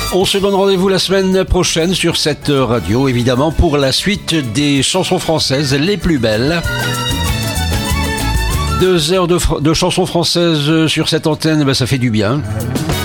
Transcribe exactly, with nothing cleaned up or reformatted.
On se donne rendez-vous la semaine prochaine sur cette radio, évidemment, pour la suite des chansons françaises les plus belles. Deux heures de, fr- de chansons françaises sur cette antenne, ben ça fait du bien.